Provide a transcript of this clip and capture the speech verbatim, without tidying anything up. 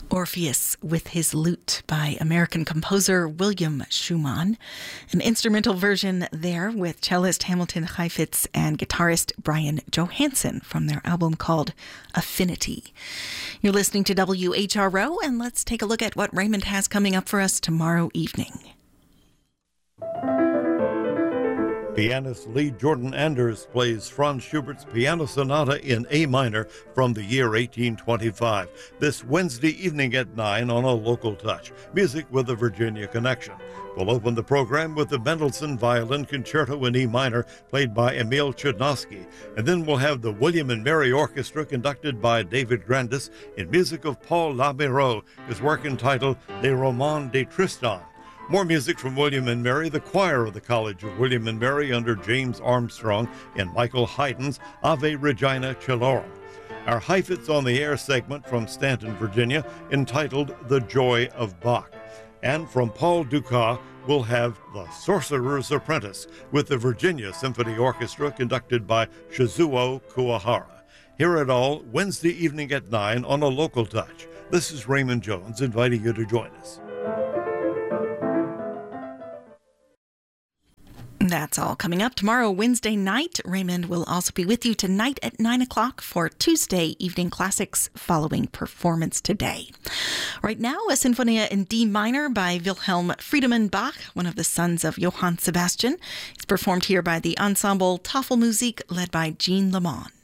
Orpheus with His Lute by American composer William Schumann. An instrumental version there with cellist Hamilton Heifetz and guitarist Brian Johansson from their album called Affinity. You're listening to W H R O, and let's take a look at what Raymond has coming up for us tomorrow evening. Pianist Lee Jordan Anders plays Franz Schubert's Piano Sonata in A minor from the year eighteen twenty-five. This Wednesday evening at nine on a Local Touch, music with a Virginia connection. We'll open the program with the Mendelssohn Violin Concerto in E minor, played by Emil Chudnovsky. And then we'll have the William and Mary Orchestra, conducted by David Grandis, in music of Paul Labero, his work entitled Les Romans de Tristan. More music from William and Mary, the choir of the College of William and Mary under James Armstrong and Michael Haydn's Ave Regina Celorum. Our Heifetz on the Air segment from Stanton, Virginia, entitled The Joy of Bach. And from Paul Dukas, we'll have The Sorcerer's Apprentice with the Virginia Symphony Orchestra, conducted by Shizuo Kuwahara. Hear it all Wednesday evening at nine on a Local Touch. This is Raymond Jones inviting you to join us. That's all coming up tomorrow, Wednesday night. Raymond will also be with you tonight at nine o'clock for Tuesday Evening Classics following Performance Today. Right now, a Sinfonia in D minor by Wilhelm Friedemann Bach, one of the sons of Johann Sebastian. It's performed here by the ensemble Tafelmusik, led by Jean Lemon.